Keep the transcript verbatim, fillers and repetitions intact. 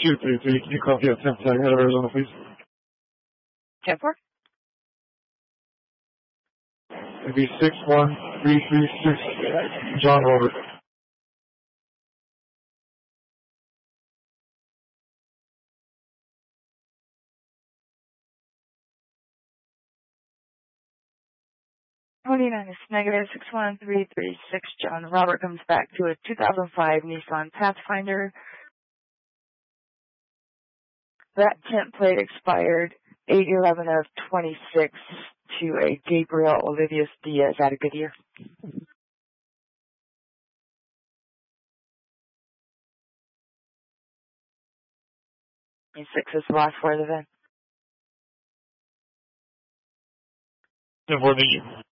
two three three, can you copy out ten flight head of Arizona, please? ten four? It'd be six one three three six, John Robert. twenty-nine is negative, six one three three six, John Robert comes back to a two thousand five Nissan Pathfinder. That temp plate expired eight eleven of twenty-six to a Gabriel Olivius Diaz at a Goodyear. And six is the last four of the V I N. ten four, thank you.